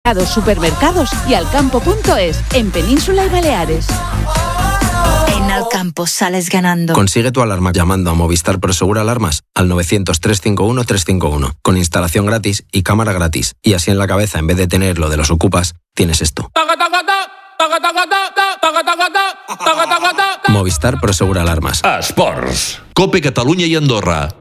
hipermercados, supermercados y alcampo.es, en Península y Baleares. En Alcampo sales ganando. Consigue tu alarma llamando a Movistar Prosegur Alarmas al 900-351-351, con instalación gratis y cámara gratis. Y así en la cabeza, en vez de tener lo de los ocupas, tienes esto. Movistar Prosegur Alarmas. Esports. Cope Catalunya i Andorra.